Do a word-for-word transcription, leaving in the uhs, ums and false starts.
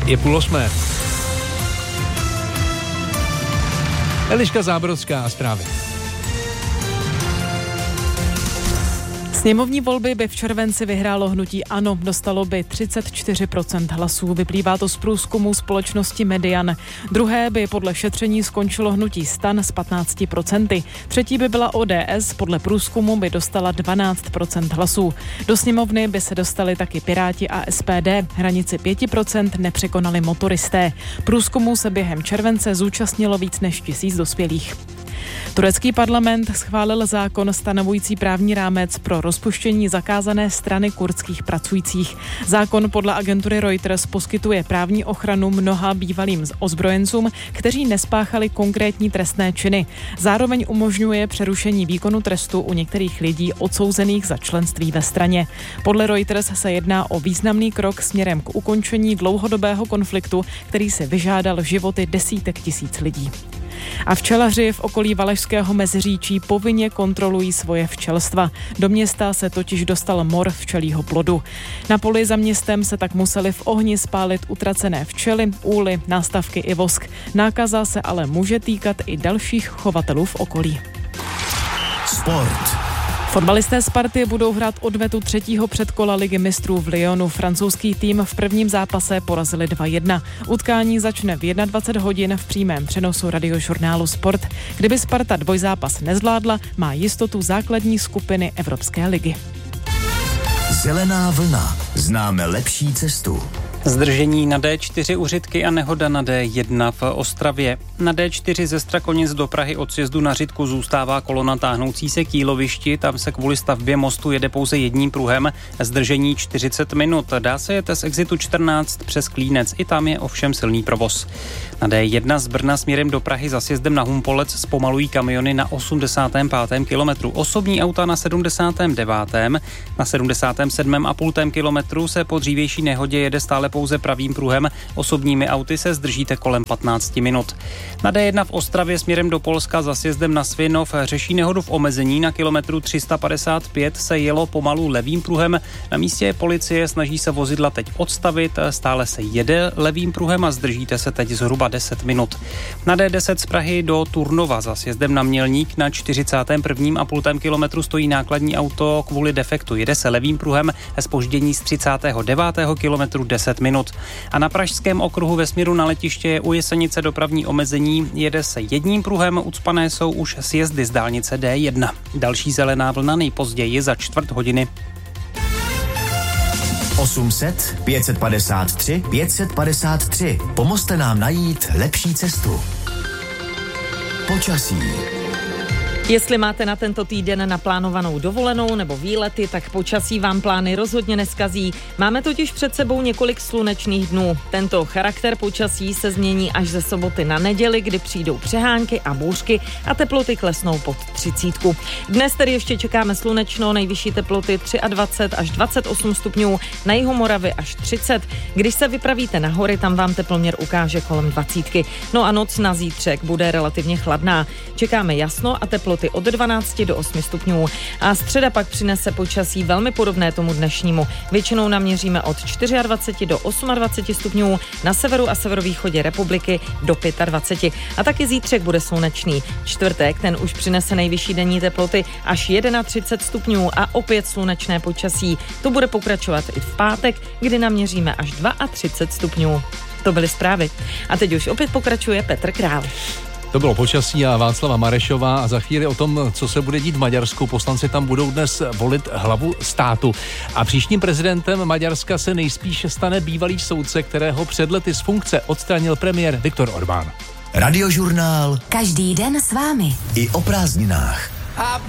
Je půl osmé. Eliška Zábrodská a zprávy. Sněmovní volby by v červenci vyhrálo hnutí ANO, dostalo by třicet čtyři procent hlasů. Vyplývá to z průzkumu společnosti Median. Druhé by podle šetření skončilo hnutí STAN s patnácti procenty. Třetí by byla O D S, podle průzkumu by dostala dvanáct procent hlasů. Do sněmovny by se dostali taky Piráti a S P D. Hranici pět procent nepřekonali motoristé. Průzkumu se během července zúčastnilo víc než tisíc dospělých. Turecký parlament schválil zákon stanovující právní rámec pro rozpuštění zakázané strany kurdských pracujících. Zákon podle agentury Reuters poskytuje právní ochranu mnoha bývalým ozbrojencům, kteří nespáchali konkrétní trestné činy. Zároveň umožňuje přerušení výkonu trestu u některých lidí odsouzených za členství ve straně. Podle Reuters se jedná o významný krok směrem k ukončení dlouhodobého konfliktu, který se vyžádal životy desítek tisíc lidí. A včelaři v okolí Valašského Meziříčí povinně kontrolují svoje včelstva. Do města se totiž dostal mor včelího plodu. Na poli za městem se tak museli v ohni spálit utracené včely, úly, nástavky i vosk. Nákaza se ale může týkat i dalších chovatelů v okolí. Sport. Fotbalisté Sparty budou hrát odvetu třetího předkola Ligy mistrů v Lyonu. Francouzský tým v prvním zápase porazili dva jedna. Utkání začne v dvacet jedna hodin v přímém přenosu radiožurnálu Sport. Kdyby Sparta dvojzápas nezvládla, má jistotu základní skupiny Evropské ligy. Zelená vlna. Známe lepší cestu. Zdržení na D čtyři u Řitky a nehoda na D jedna v Ostravě. Na D čtyři ze Strakonic do Prahy od sjezdu na Řitku zůstává kolona táhnoucí se k Jílovišti, tam se kvůli stavbě mostu jede pouze jedním pruhem, zdržení čtyřicet minut. Dá se jet z exitu čtrnáct přes Klínec, i tam je ovšem silný provoz. Na D jedna z Brna směrem do Prahy za sjezdem na Humpolec zpomalují kamiony na osmdesátém pátém kilometru, osobní auta na sedmdesátém devátém Na sedmdesátém sedmém a půl kilometru se po dřívější nehodě jede stále pouze pravým pruhem, osobními auty se zdržíte kolem patnáct minut. Na D jedna v Ostravě směrem do Polska za sjezdem na Svinov řeší nehodu v omezení. Na kilometru tři sta padesát pět se jelo pomalu levým pruhem. Na místě policie, snaží se vozidla teď odstavit, stále se jede levým pruhem a zdržíte se teď zhruba deset minut. Na D deset z Prahy do Turnova za sjezdem na Mělník na čtyřicátém prvním a půl kilometru stojí nákladní auto kvůli defektu. Jede se levým pruhem, zpoždění z třicátého devátého kilometru deset minut. A na pražském okruhu ve směru na letiště je u Jesenice dopravní omezení, jede se jedním pruhem, ucpané jsou už sjezdy z dálnice D jedna. Další zelená vlna nejpozději za čtvrt hodiny. osm set, pět set padesát tři, pět set padesát tři. Pomozte nám najít lepší cestu. Počasí. Jestli máte na tento týden naplánovanou dovolenou nebo výlety, tak počasí vám plány rozhodně neskazí. Máme totiž před sebou několik slunečných dnů. Tento charakter počasí se změní až ze soboty na neděli, kdy přijdou přehánky a bouřky a teploty klesnou pod třicítku. Dnes tedy ještě čekáme slunečno, nejvyšší teploty dvacet tři až dvacet osm stupňů, na jihu Moravy až třicet. Když se vypravíte na hory, tam vám teploměr ukáže kolem dvacítky. No a noc na zítřek bude relativně chladná. Čekáme jasno a teploty od dvanácti do osmi stupňů. A středa pak přinese počasí velmi podobné tomu dnešnímu. Většinou naměříme od dvacet čtyři do dvaceti osmi stupňů, na severu a severovýchodě republiky do dvaceti pěti. A taky zítřek bude slunečný. Čtvrtek, ten už přinese nejvyšší denní teploty až třicet jedna stupňů a opět slunečné počasí. To bude pokračovat i v pátek, kdy naměříme až třicet dva stupňů. To byly zprávy. A teď už opět pokračuje Petr Král. To bylo počasí a Václava Marešová a za chvíli o tom, co se bude dít v Maďarsku. Poslanci tam budou dnes volit hlavu státu. A příštím prezidentem Maďarska se nejspíše stane bývalý soudce, kterého před lety z funkce odstranil premiér Viktor Orbán. Radiožurnál. Každý den s vámi. I o prázdninách.